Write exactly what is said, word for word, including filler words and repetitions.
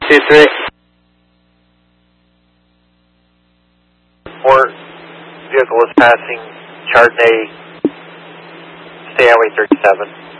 two three. Port vehicle is passing Chardonnay, stay highway thirty-seven.